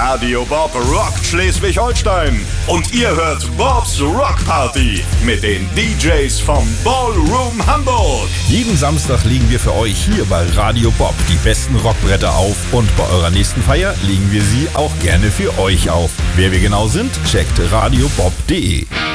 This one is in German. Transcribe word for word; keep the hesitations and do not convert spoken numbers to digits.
Radio Bob rockt Schleswig-Holstein. Und ihr hört Bobs Rock Party mit den D Js vom Ballroom Hamburg. Jeden Samstag legen wir für euch hier bei Radio Bob die besten Rockbretter auf. Und bei eurer nächsten Feier legen wir sie auch gerne für euch auf. Wer wir genau sind, checkt radiobob punkt de.